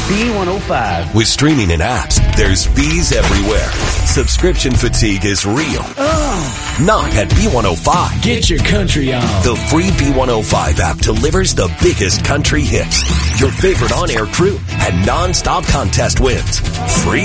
B105. With streaming and apps, there's fees everywhere. Subscription fatigue is real. Not at B105. Get your country on. The free B105 app delivers the biggest country hits, your favorite on-air crew, and non-stop contest wins. Free.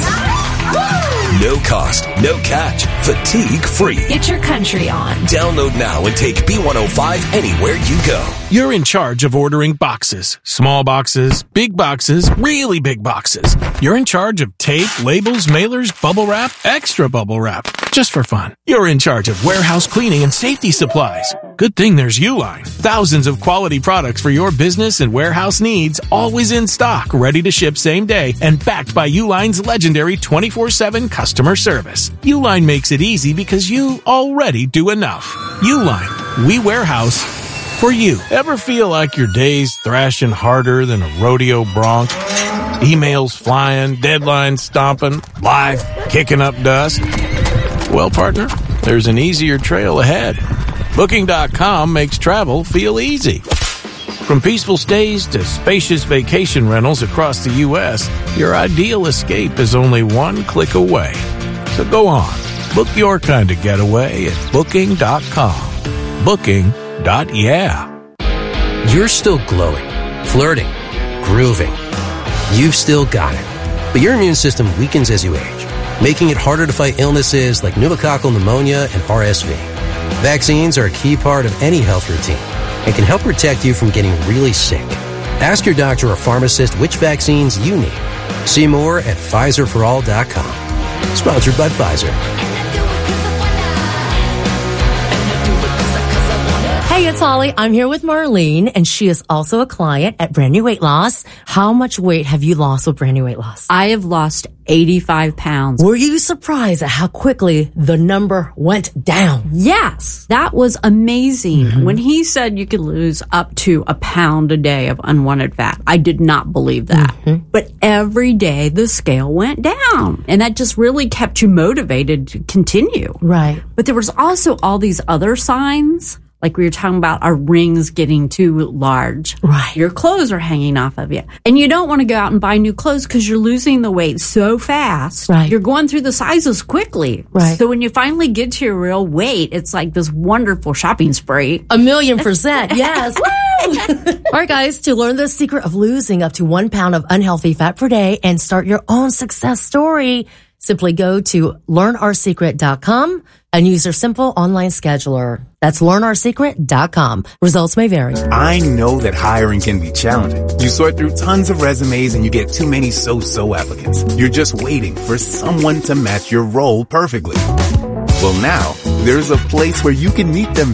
No cost, no catch, fatigue free. Get your country on. Download now and take B105 anywhere you go. You're in charge of ordering boxes. Small boxes, big boxes, really big boxes. You're in charge of tape, labels, mailers, bubble wrap, extra bubble wrap. Just for fun. You're in charge of warehouse cleaning and safety supplies. Good thing there's Uline. Thousands of quality products for your business and warehouse needs, always in stock, ready to ship same day, and backed by Uline's legendary 24/7 customer service. Uline makes it easy because you already do enough. Uline. We warehouse for you. Ever feel like your day's thrashing harder than a rodeo bronc? Emails flying, deadlines stomping, life kicking up dust? Well, partner, there's an easier trail ahead. Booking.com makes travel feel easy. From peaceful stays to spacious vacation rentals across the U.S., your ideal escape is only one click away. So go on. Book your kind of getaway at Booking.com. Booking.yeah. You're still glowing, flirting, grooving. You've still got it. But your immune system weakens as you age, making it harder to fight illnesses like pneumococcal pneumonia and RSV. Vaccines are a key part of any health routine and can help protect you from getting really sick. Ask your doctor or pharmacist which vaccines you need. See more at PfizerForAll.com. Sponsored by Pfizer. Hey, it's Holly. I'm here with Marlene, and she is also a client at Brand New Weight Loss. How much weight have you lost with Brand New Weight Loss? I have lost 85 pounds. Were you surprised at how quickly the number went down? Yes, that was amazing. Mm-hmm. When he said you could lose up to a pound a day of unwanted fat, I did not believe that. Mm-hmm. But every day the scale went down, and that just really kept you motivated to continue. Right. But there was also all these other signs. Like we were talking about our rings getting too large. Right. Your clothes are hanging off of you. And you don't want to go out and buy new clothes because you're losing the weight so fast. Right. You're going through the sizes quickly. Right. So when you finally get to your real weight, it's like this wonderful shopping spree. 1,000,000%. Yes. Woo! All right, guys, to learn the secret of losing up to 1 pound of unhealthy fat per day and start your own success story, simply go to learnourSecret.com and use their simple online scheduler. That's learnourSecret.com. Results may vary. I know that hiring can be challenging. You sort through tons of resumes and you get too many so-so applicants. You're just waiting for someone to match your role perfectly. Well, now, there's a place where you can meet them